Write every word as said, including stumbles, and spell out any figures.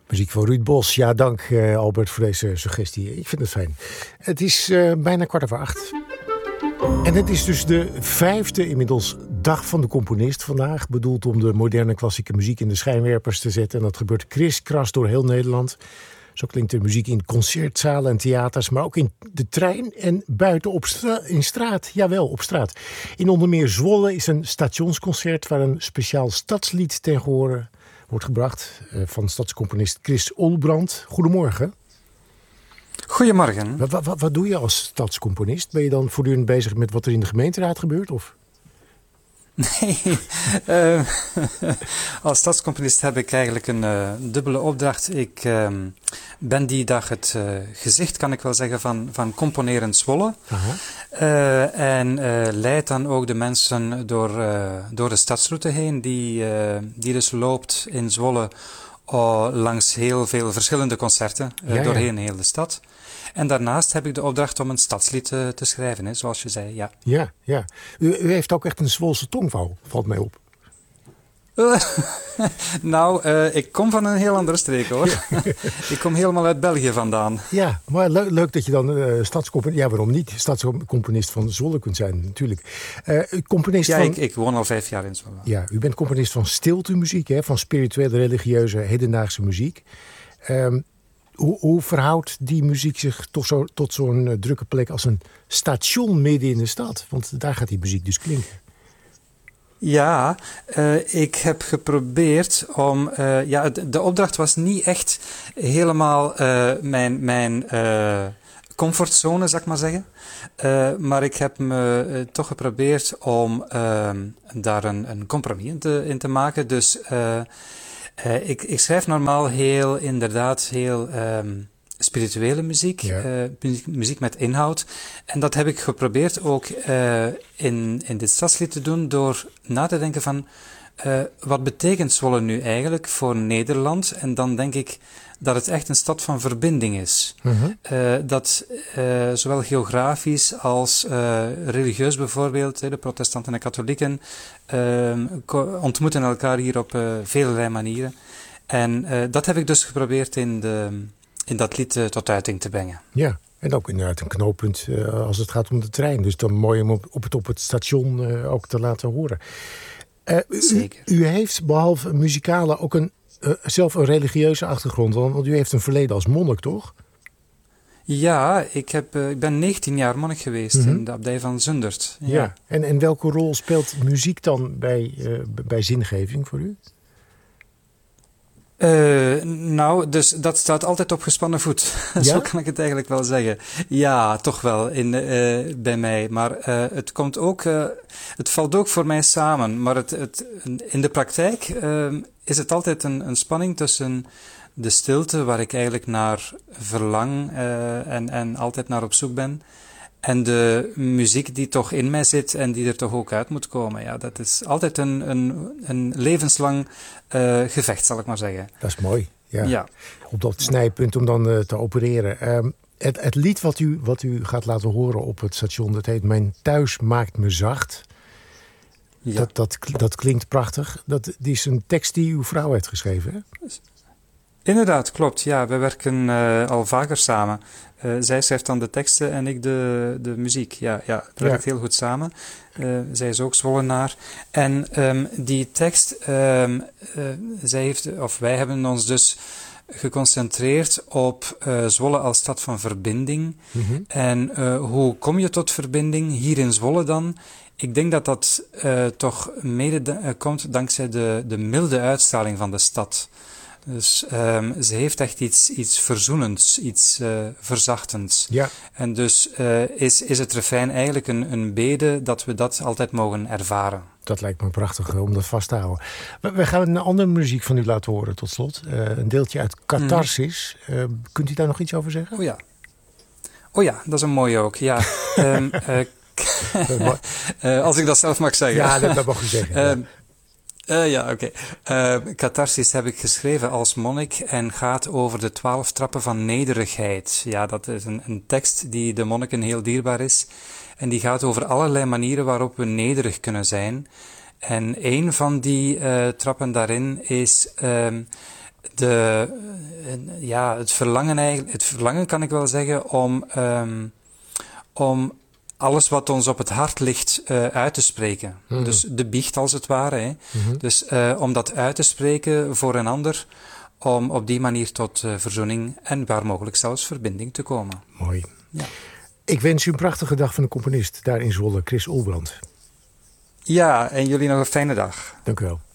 Muziek van Ruud Bos. Ja, dank uh, Albert voor deze suggestie. Ik vind het fijn. Het is uh, bijna kwart over acht. En het is dus de vijfde inmiddels dag van de componist vandaag. Bedoeld om de moderne klassieke muziek in de schijnwerpers te zetten. En dat gebeurt kriskras door heel Nederland. Zo klinkt de muziek in concertzalen en theaters, maar ook in de trein en buiten op stra- in straat. Jawel, op straat. In onder meer Zwolle is een stationsconcert waar een speciaal stadslied ten gehore wordt gebracht uh, van stadscomponist Chris Olbrand. Goedemorgen. Goedemorgen. Wat, wat, wat doe je als stadscomponist? Ben je dan voortdurend bezig met wat er in de gemeenteraad gebeurt? Of? Nee, uh, als stadscomponist heb ik eigenlijk een uh, dubbele opdracht. Ik uh, ben die dag het uh, gezicht, kan ik wel zeggen, van, van Componeren Zwolle. Uh, en uh, leid dan ook de mensen door, uh, door de stadsroute heen, die, uh, die dus loopt in Zwolle uh, langs heel veel verschillende concerten uh, ja, ja. doorheen heel de stad. En daarnaast heb ik de opdracht om een stadslied te, te schrijven, hè, zoals je zei, ja. Ja, ja. U, u heeft ook echt een Zwolse tongval, valt mij op. Uh, nou, uh, ik kom van een heel andere streek, hoor. Ja. Ik kom helemaal uit België vandaan. Ja, maar le- leuk dat je dan uh, stadscomponist... Ja, waarom niet? Stadscomponist van Zwolle kunt zijn, natuurlijk. Uh, componist ja, van... ik, ik woon al vijf jaar in Zwolle. Ja, u bent componist van stiltemuziek, hè, van spirituele, religieuze, hedendaagse muziek. Um, Hoe, hoe verhoudt die muziek zich toch zo, tot zo'n uh, drukke plek als een station midden in de stad? Want daar gaat die muziek dus klinken. Ja, uh, ik heb geprobeerd om... Uh, ja, de, de opdracht was niet echt helemaal uh, mijn, mijn uh, comfortzone, zal ik maar zeggen. Uh, maar ik heb me uh, toch geprobeerd om uh, daar een, een compromis in te, in te maken. Dus... Uh, Uh, ik, ik schrijf normaal heel, inderdaad, heel um, spirituele muziek, ja. uh, muziek, muziek met inhoud. En dat heb ik geprobeerd ook uh, in, in dit stadslied te doen door na te denken van, uh, wat betekent Zwolle nu eigenlijk voor Nederland? En dan denk ik dat het echt een stad van verbinding is. Mm-hmm. Uh, dat uh, zowel geografisch als uh, religieus bijvoorbeeld, de protestanten en katholieken, uh, ontmoeten elkaar hier op uh, vele manieren. En uh, dat heb ik dus geprobeerd in, de, in dat lied uh, tot uiting te brengen. Ja, en ook inderdaad een knooppunt uh, als het gaat om de trein. Dus dan mooi om op, op, het, op het station uh, ook te laten horen. Uh, Zeker. U, u heeft behalve muzikale ook een Uh, zelf een religieuze achtergrond, want u heeft een verleden als monnik, toch? Ja, ik, heb, uh, ik ben negentien jaar monnik geweest mm-hmm. in de abdij van Zundert. Ja, ja. En, en welke rol speelt muziek dan bij, uh, bij zingeving voor u? Uh, nou, dus dat staat altijd op gespannen voet. Ja? Zo kan ik het eigenlijk wel zeggen. Ja, toch wel in, uh, bij mij. Maar uh, het komt ook, uh, het valt ook voor mij samen. Maar het, het, in de praktijk uh, is het altijd een, een spanning tussen de stilte, waar ik eigenlijk naar verlang uh, en, en altijd naar op zoek ben, en de muziek die toch in mij zit en die er toch ook uit moet komen. Ja, dat is altijd een, een, een levenslang uh, gevecht, zal ik maar zeggen. Dat is mooi. Ja. Ja. Op dat snijpunt om dan uh, te opereren. Um, het, het lied wat u, wat u gaat laten horen op het station, dat heet Mijn thuis maakt me zacht. Ja. Dat, dat, dat klinkt prachtig. Dat is een tekst die uw vrouw heeft geschreven, hè? Inderdaad, klopt. Ja, we werken uh, al vaker samen. Uh, zij schrijft dan de teksten en ik de, de muziek. Ja, ja, het werkt ja. heel goed samen. Uh, zij is ook Zwollenaar. En um, die tekst, um, uh, zij heeft, of wij hebben ons dus geconcentreerd op uh, Zwolle als stad van verbinding. Mm-hmm. En uh, hoe kom je tot verbinding hier in Zwolle dan? Ik denk dat dat uh, toch mede da- uh, komt dankzij de, de milde uitstraling van de stad. Dus um, ze heeft echt iets, iets verzoenends, iets uh, verzachtends. Ja. En dus uh, is, is het refrein eigenlijk een, een bede dat we dat altijd mogen ervaren. Dat lijkt me prachtig om dat vast te houden. We, we gaan een andere muziek van u laten horen tot slot. Uh, een deeltje uit Catharsis. Mm. Uh, kunt u daar nog iets over zeggen? Oh ja, oh ja, dat is een mooie ook. Ja. um, uh, uh, als ik dat zelf mag zeggen. Ja, dat, dat mag u zeggen. Ja. Uh, Uh, ja, oké. Okay. Uh, Catharsis heb ik geschreven als monnik en gaat over de twaalf trappen van nederigheid. Ja, dat is een, een tekst die de monniken heel dierbaar is. En die gaat over allerlei manieren waarop we nederig kunnen zijn. En een van die uh, trappen daarin is uh, de, uh, ja, het verlangen eigenlijk, het verlangen kan ik wel zeggen om, um, om alles wat ons op het hart ligt uh, uit te spreken. Mm-hmm. Dus de biecht als het ware. Hè. Mm-hmm. Dus uh, om dat uit te spreken voor een ander, om op die manier tot uh, verzoening en waar mogelijk zelfs verbinding te komen. Mooi. Ja. Ik wens u een prachtige dag van de componist daar in Zwolle, Chris Olbrand. Ja, en jullie nog een fijne dag. Dank u wel.